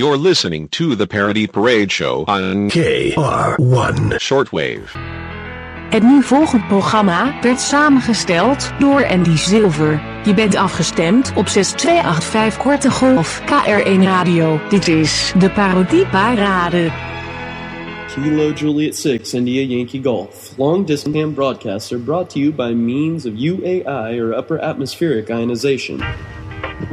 You're listening to the Parody Parade Show on KR1 Shortwave. Het nu volgend programma werd samengesteld door Andy Zilver. Je bent afgestemd op 6285 Korte Golf KR1 Radio. Dit is de Parodie Parade. Kilo Juliet 6, India Yankee Golf. Long distance ham broadcasts are brought to you by means of UAI or upper atmospheric ionization.